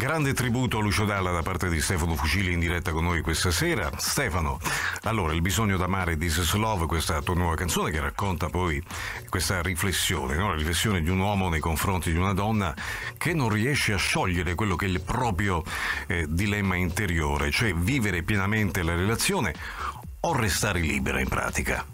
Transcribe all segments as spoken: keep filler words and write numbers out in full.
Grande tributo a Lucio Dalla da parte di Stefano Fucili in diretta con noi questa sera. Stefano, allora, Il bisogno d'amare, This is Love, questa tua nuova canzone che racconta poi questa riflessione, no? La riflessione di un uomo nei confronti di una donna che non riesce a sciogliere quello che è il proprio eh, dilemma interiore, cioè vivere pienamente la relazione o restare libera in pratica.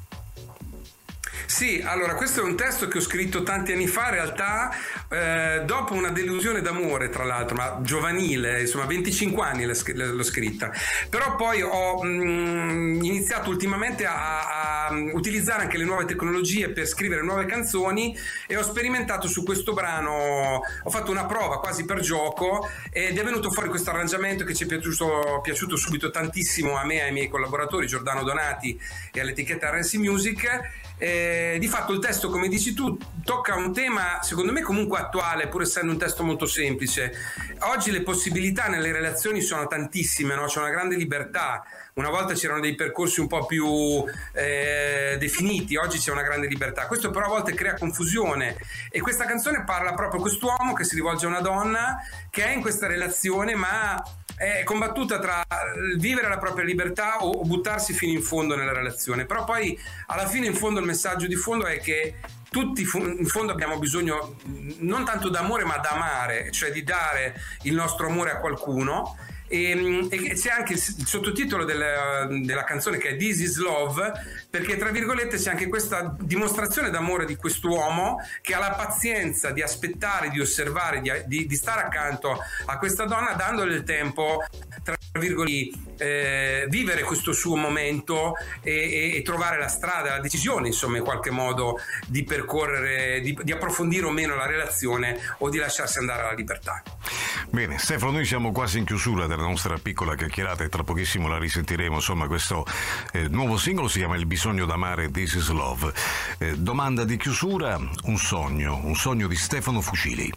Sì, allora questo è un testo che ho scritto tanti anni fa, in realtà eh, dopo una delusione d'amore, tra l'altro, ma giovanile, insomma venticinque anni l'ho scritta, però poi ho mh, iniziato ultimamente a, a utilizzare anche le nuove tecnologie per scrivere nuove canzoni e ho sperimentato su questo brano, ho fatto una prova quasi per gioco ed è venuto fuori questo arrangiamento che ci è piaciuto, piaciuto subito tantissimo a me e ai miei collaboratori Giordano Donati e all'etichetta R S Music. Eh, di fatto il testo, come dici tu, tocca un tema secondo me comunque attuale, pur essendo un testo molto semplice. Oggi le possibilità nelle relazioni sono tantissime, no? C'è una grande libertà. Una volta c'erano dei percorsi un po' più eh, definiti, oggi c'è una grande libertà. Questo però a volte crea confusione e questa canzone parla proprio di quest'uomo che si rivolge a una donna che è in questa relazione ma è combattuta tra vivere la propria libertà o buttarsi fino in fondo nella relazione. Però poi alla fine in fondo il messaggio di fondo è che tutti in fondo abbiamo bisogno non tanto d'amore ma d'amare, cioè di dare il nostro amore a qualcuno. E, e c'è anche il sottotitolo della, della canzone che è This is Love, perché tra virgolette c'è anche questa dimostrazione d'amore di quest'uomo che ha la pazienza di aspettare, di osservare, di, di, di stare accanto a questa donna dandole il tempo, tra virgolette, eh, vivere questo suo momento e, e, e trovare la strada, la decisione insomma in qualche modo di percorrere, di, di approfondire o meno la relazione o di lasciarsi andare alla libertà. Bene, Stefano, noi siamo quasi in chiusura della nostra piccola chiacchierata e tra pochissimo la risentiremo. Insomma, questo eh, nuovo singolo si chiama Il bisogno d'amare, This is Love. Eh, domanda di chiusura, un sogno, un sogno di Stefano Fucili.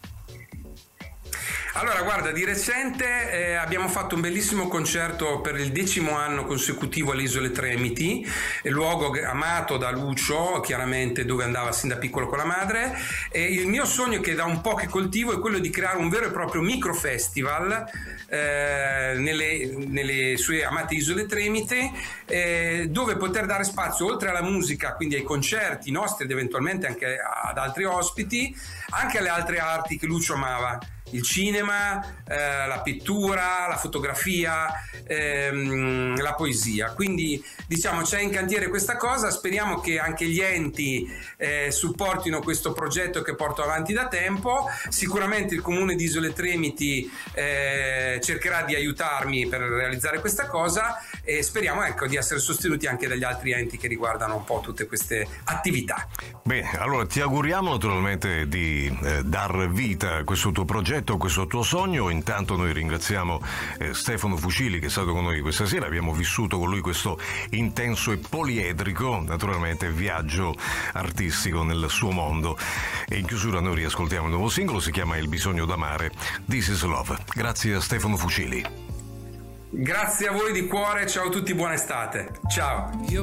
Allora, guarda, di recente eh, abbiamo fatto un bellissimo concerto per il decimo anno consecutivo alle Isole Tremiti, luogo amato da Lucio, chiaramente, dove andava sin da piccolo con la madre. E il mio sogno, che da un po' che coltivo, è quello di creare un vero e proprio micro festival eh, nelle, nelle sue amate Isole Tremiti, eh, dove poter dare spazio, oltre alla musica, quindi ai concerti nostri ed eventualmente anche ad altri ospiti, anche alle altre arti che Lucio amava. Il cinema, eh, la pittura, la fotografia, ehm, la poesia. Quindi diciamo c'è in cantiere questa cosa, speriamo che anche gli enti eh, supportino questo progetto che porto avanti da tempo. Sicuramente il comune di Isole Tremiti eh, cercherà di aiutarmi per realizzare questa cosa e speriamo ecco di essere sostenuti anche dagli altri enti che riguardano un po' tutte queste attività. Bene, allora ti auguriamo naturalmente di eh, dar vita a questo tuo progetto, questo tuo sogno. Intanto noi ringraziamo eh, Stefano Fucili che è stato con noi questa sera, abbiamo vissuto con lui questo intenso e poliedrico naturalmente viaggio artistico nel suo mondo e in chiusura noi riascoltiamo il nuovo singolo, si chiama Il bisogno d'amare, This is Love. Grazie a Stefano Fucili. Grazie a voi di cuore, ciao a tutti, buona estate, ciao. Io